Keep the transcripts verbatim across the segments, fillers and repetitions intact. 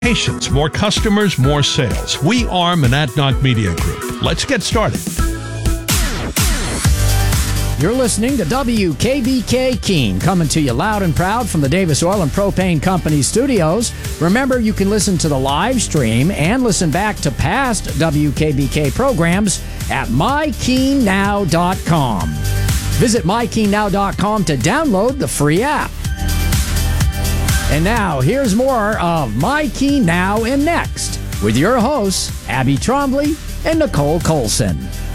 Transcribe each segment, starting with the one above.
Patience, more customers, more sales. We are Monadnock Media Group. Let's get started. You're listening to W K B K Keene, coming to you loud and proud from the Davis Oil and Propane Company studios. Remember, you can listen to the live stream and listen back to past W K B K programs at my keene now dot com. Visit my keene now dot com to download the free app. And now, here's more of My Keene Now and Next with your hosts, Abby Trombley and Nicole Colson.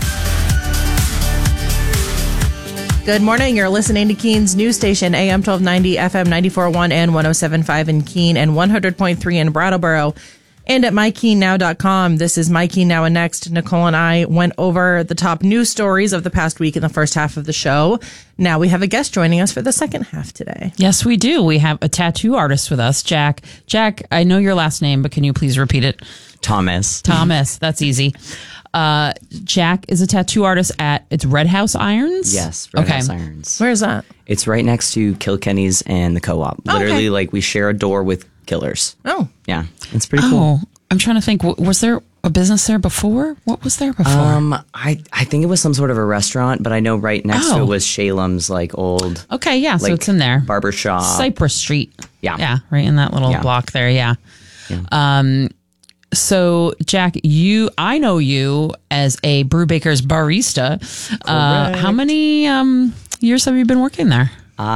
Good morning. You're listening to Keene's news station, A M twelve ninety, F M ninety-four point one, and one oh seven point five in Keene, and one hundred point three in Brattleboro. And at my keene now dot com, this is My Keene Now and Next. Nicole and I went over the top news stories of the past week in the first half of the show. Now we have a guest joining us for the second half today. Yes, we do. We have a tattoo artist with us, Jack. Jack, I know your last name, but can you please repeat it? Thomas. Thomas. That's easy. Uh, Jack is a tattoo artist at, it's Red House Irons? Yes, Red okay. House Irons. Where is that? It's right next to Kilkenny's and the Co-op. Oh, Literally, okay. like, we share a door with Killers. Oh. Yeah, it's pretty cool. Oh, I'm trying to think. Was there a business there before? What was there before? Um, I, I think it was some sort of a restaurant, but I know right next Oh. to it was Shalem's, like, old... Okay, yeah, so like, it's in there. barber shop. Cypress Street. Yeah. Yeah, right in that little Yeah. block there, yeah. Yeah. Um, so, Jack, you, I know you as a Brewbaker's barista. Uh, how many um, years have you been working there?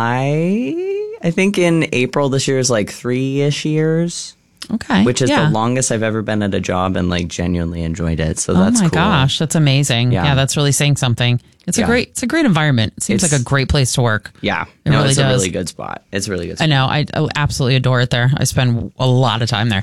I I think in April this year is, like, three-ish years. Okay. Which is yeah. the longest I've ever been at a job and, like, genuinely enjoyed it. So that's oh my cool. gosh, that's amazing. Yeah. Yeah. that's really saying something. It's a Yeah. great, it's a great environment. It seems It's- like a great place to work. Yeah. It no, really it's does. a really good spot. It's a really good spot. I know. I, I absolutely adore it there. I spend a lot of time there.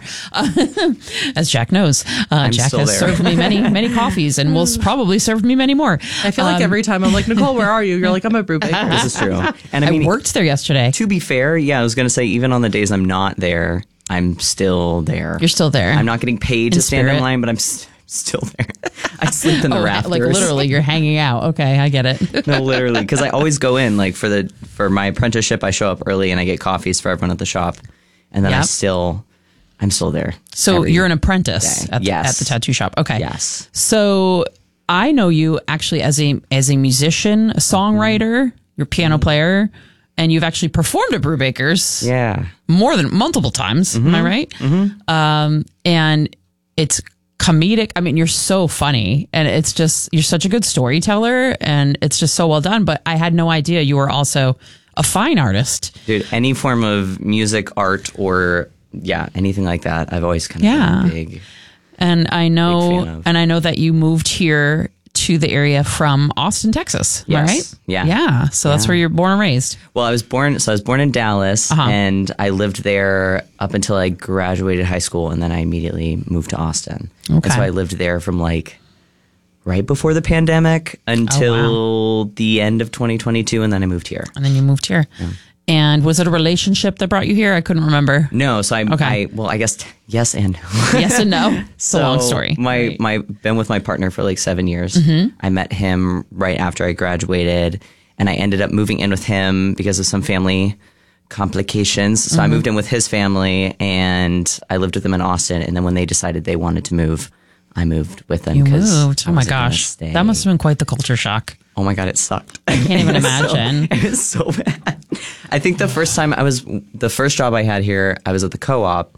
As Jack knows, uh, Jack still has there. served me many, many coffees and will s- probably serve me many more. I feel like Um, every time I'm like, Nicole, where are you? You're like, I'm at Brewbaker. This is true. And I I mean, worked there yesterday. to be fair, yeah, I was going to say, even on the days I'm not there, I'm still there. You're still there. I'm not getting paid to In stand in spirit. line, but I'm s- still there. I sleep in the Oh, rafters. like literally, you're hanging out. Okay, I get it. No, literally, because I always go in, like, for the for my apprenticeship, I show up early and I get coffees for everyone at the shop, and then I Yep. still, I'm still there. So every you're an apprentice day. at the, Yes. at the tattoo shop. Okay. Yes. So I know you actually as a as a musician, a songwriter, you're a piano player, and you've actually performed at Brewbaker's Yeah. more than multiple times. Am I right? Mm-hmm. Um, and it's comedic. I mean, you're so funny, and it's just you're such a good storyteller, and it's just so well done. But I had no idea you were also a fine artist. Dude, any form of music, art, or yeah, anything like that, I've always kind of Yeah. been big. And I Big know, fan of. and I know that you moved here to the area from Austin, Texas. Am I Yes. right? Yeah. Yeah. So that's Yeah. where you're born and raised. Well, I was born, so I was born in Dallas, Uh-huh. and I lived there up until I graduated high school, and then I immediately moved to Austin. Okay. And so I lived there from like right before the pandemic until Oh, the end of twenty twenty-two, and then I moved here. And then you moved here. And was it a relationship that brought you here? I couldn't remember. No, so I, Okay. I well, I guess t- yes and no. Yes and no. It's a long story. My Right. my been with my partner for like seven years. Mm-hmm. I met him right after I graduated, and I ended up moving in with him because of some family complications. So Mm-hmm. I moved in with his family, and I lived with them in Austin. And then when they decided they wanted to move, I moved with them. You 'cause moved. I Oh my wasn't gonna gosh. stay. That must have been quite the culture shock. Oh my god, it sucked. I can't even It was so- imagine. it was so bad. I think the first time I was, the first job I had here, I was at the Co-op,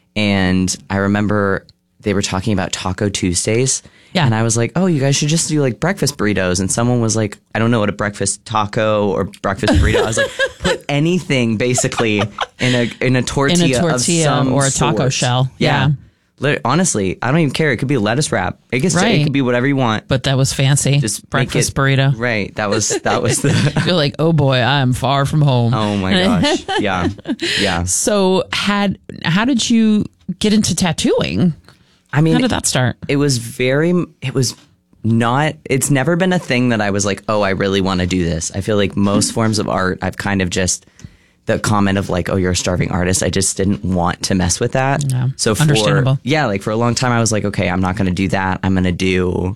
and I remember they were talking about Taco Tuesdays. Yeah. And I was like, oh, you guys should just do like breakfast burritos. And someone was like, I don't know what a breakfast taco or breakfast burrito. I was like, put anything basically in a in a tortilla, In a tortilla of some or a taco sort. shell. Yeah. Lit- Honestly, I don't even care. It could be a lettuce wrap. It could, Right. it could be whatever you want. But that was fancy. Just make breakfast it- burrito. Right. That was that was the. You're like, oh boy, I am far from home. Oh my gosh. Yeah. Yeah. So had how did you get into tattooing? I mean, How did that start? it was very, it was not, it's never been a thing that I was like, oh, I really want to do this. I feel like most forms of art, I've kind of just, the comment of like, oh, you're a starving artist. I just didn't want to mess with that. Yeah. So for, Understandable. yeah, like for a long time I was like, okay, I'm not going to do that. I'm going to do,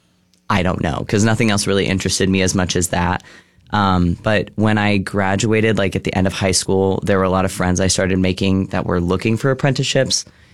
I don't know, because nothing else really interested me as much as that. Um, but when I graduated, like at the end of high school, there were a lot of friends I started making that were looking for apprenticeships.